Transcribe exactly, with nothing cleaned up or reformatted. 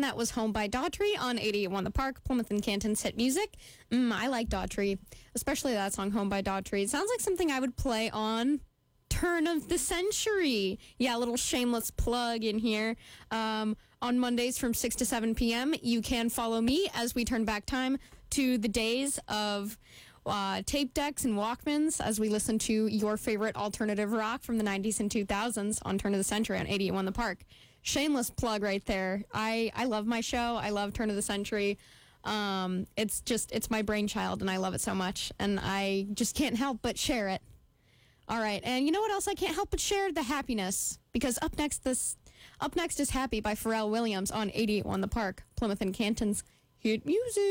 and that was Home by Daughtry on eighty-eight point one The Park, Plymouth and Canton's hit music. Mm, I like Daughtry, especially that song, Home by Daughtry. It sounds like something I would play on Turn of the Century. Yeah, a little shameless plug in here. Um, on Mondays from six to seven p.m., you can follow me as we turn back time to the days of uh, tape decks and Walkmans as we listen to your favorite alternative rock from the nineties and two thousands on Turn of the Century on eighty-eight point one The Park. Shameless plug right there. I, I love my show. I love Turn of the Century. Um, it's just, it's my brainchild, and I love it so much. And I just can't help but share it. All right, and you know what else I can't help but share? The happiness. Because up next this, up next is Happy by Pharrell Williams on eighty-eight point one The Park, Plymouth and Canton's hit music.